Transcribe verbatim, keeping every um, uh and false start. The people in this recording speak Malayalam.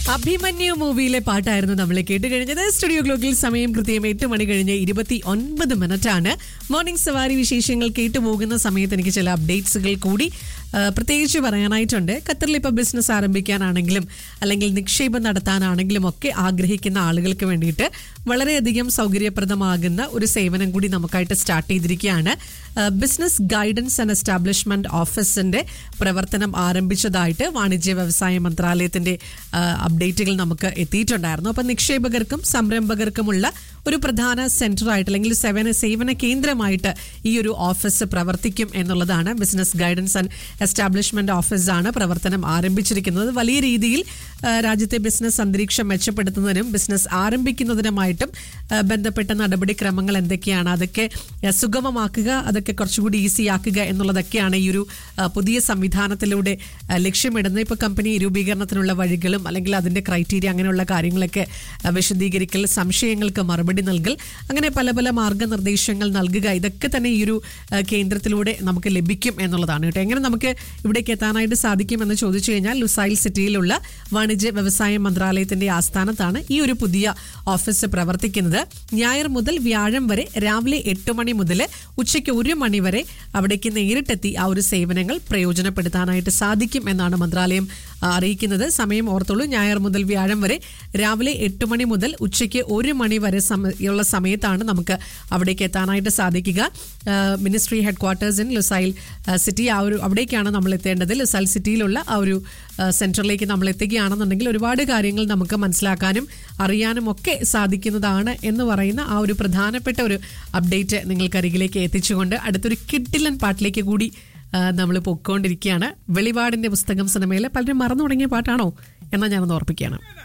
അഭിമന്യു മൂവിയിലെ പാട്ടായിരുന്നു നമ്മൾ കേട്ട് കഴിഞ്ഞത്. സ്റ്റുഡിയോ ഗ്ലോക്കിൽ സമയം കൃത്യം എട്ട് മണി കഴിഞ്ഞ് ഇരുപത്തി ഒൻപത് മിനിറ്റ് ആണ്. മോർണിംഗ് സവാരി വിശേഷങ്ങൾ കേട്ടുപോകുന്ന സമയത്ത് എനിക്ക് ചില അപ്ഡേറ്റ്സുകൾ കൂടി പ്രത്യേകിച്ച് പറയാനായിട്ടുണ്ട്. ഖത്തറിൽ ഇപ്പോൾ ബിസിനസ് ആരംഭിക്കാനാണെങ്കിലും അല്ലെങ്കിൽ നിക്ഷേപം നടത്താനാണെങ്കിലും ഒക്കെ ആഗ്രഹിക്കുന്ന ആളുകൾക്ക് വേണ്ടിയിട്ട് വളരെയധികം സൗകര്യപ്രദമാകുന്ന ഒരു സേവനം കൂടി നമുക്കായിട്ട് സ്റ്റാർട്ട് ചെയ്തിരിക്കുകയാണ്. ബിസിനസ് ഗൈഡൻസ് ആൻഡ് എസ്റ്റാബ്ലിഷ്മെന്റ് ഓഫീസിന്റെ പ്രവർത്തനം ആരംഭിച്ചതായിട്ട് വാണിജ്യ വ്യവസായ മന്ത്രാലയത്തിന്റെ അപ്ഡേറ്റുകൾ നമുക്ക് എത്തിയിട്ടുണ്ടായിരുന്നു. അപ്പം നിക്ഷേപകർക്കും സംരംഭകർക്കുമുള്ള ഒരു പ്രധാന സെന്റർ ആയിട്ട് അല്ലെങ്കിൽ സേവന സേവന കേന്ദ്രമായിട്ട് ഈ ഒരു ഓഫീസ് പ്രവർത്തിക്കും എന്നുള്ളതാണ്. ബിസിനസ് ഗൈഡൻസ് ആൻഡ് എസ്റ്റാബ്ലിഷ്മെന്റ് ഓഫീസാണ് പ്രവർത്തനം ആരംഭിച്ചിരിക്കുന്നത്. വലിയ രീതിയിൽ രാജ്യത്തെ ബിസിനസ് അന്തരീക്ഷം മെച്ചപ്പെടുത്തുന്നതിനും ബിസിനസ് ആരംഭിക്കുന്നതിനുമായിട്ടും ബന്ധപ്പെട്ട നടപടിക്രമങ്ങൾ എന്തൊക്കെയാണ്, അതൊക്കെ സുഗമമാക്കുക, അതൊക്കെ കുറച്ചുകൂടി ഈസി ആക്കുക എന്നുള്ളതൊക്കെയാണ് ഈ ഒരു പുതിയ സംവിധാനത്തിലൂടെ ലക്ഷ്യമിടുന്നത്. ഇപ്പോൾ കമ്പനി രൂപീകരണത്തിനുള്ള വഴികളും അല്ലെങ്കിൽ അതിന്റെ ക്രൈറ്റീരിയ അങ്ങനെയുള്ള കാര്യങ്ങളൊക്കെ വിശദീകരിക്കൽ, സംശയങ്ങൾക്ക് മറുപടി നൽകൽ, അങ്ങനെ പല പല മാർഗനിർദ്ദേശങ്ങൾ നൽകുക, ഇതൊക്കെ തന്നെ ഈ ഒരു കേന്ദ്രത്തിലൂടെ നമുക്ക് ലഭിക്കും എന്നുള്ളതാണ് കേട്ടോ. എങ്ങനെ നമുക്ക് ഇവിടേക്ക് എത്താനായിട്ട് സാധിക്കും എന്ന് ചോദിച്ചു കഴിഞ്ഞാൽ ലുസൈൽ സിറ്റിയിലുള്ള വാണിജ്യ വ്യവസായ മന്ത്രാലയത്തിന്റെ ആസ്ഥാനത്താണ് ഈ ഒരു പുതിയ ഓഫീസ് പ്രവർത്തിക്കുന്നത്. ഞായർ മുതൽ വ്യാഴം വരെ രാവിലെ എട്ട് മണി മുതൽ ഉച്ചയ്ക്ക് ഒരു മണി വരെ അവിടേക്ക് നേരിട്ടെത്തി ആ ഒരു സേവനങ്ങൾ പ്രയോജനപ്പെടുത്താനായിട്ട് സാധിക്കും എന്നാണ് മന്ത്രാലയം അറിയിക്കുന്നത്. സമയം ഓർത്തോളൂ, ഞായർ മുതൽ വ്യാഴം വരെ രാവിലെ എട്ട് മണി മുതൽ ഉച്ചയ്ക്ക് ഒരു മണി വരെ ഉള്ള സമയത്താണ് നമുക്ക് അവിടേക്ക് എത്താനായിട്ട് സാധിക്കുക. Ministry head quarters in Lusail city, ആ ഒരു അവിടേക്കാണ് നമ്മൾ എത്തേണ്ടത്. ലുസൈൽ സിറ്റിയിലുള്ള ആ ഒരു സെന്ററിലേക്ക് നമ്മൾ എത്തുകയാണെന്നുണ്ടെങ്കിൽ ഒരുപാട് കാര്യങ്ങൾ നമുക്ക് മനസ്സിലാക്കാനും അറിയാനും ഒക്കെ സാധിക്കുന്നതാണ് എന്ന് പറയുന്ന ആ ഒരു പ്രധാനപ്പെട്ട ഒരു അപ്ഡേറ്റ് നിങ്ങൾക്കരികിലേക്ക് എത്തിച്ചുകൊണ്ട് അടുത്തൊരു കിഡിലൻ പാട്ടിലേക്ക് കൂടി നമ്മൾ പൊയ്ക്കൊണ്ടിരിക്കുകയാണ്. വെളിപാടിന്റെ പുസ്തകം സിനിമയിലെ പലരും മറന്നു തുടങ്ങിയ പാട്ടാണോ എന്നാൽ ഞാനൊന്ന് ഓർപ്പിക്കുകയാണ്.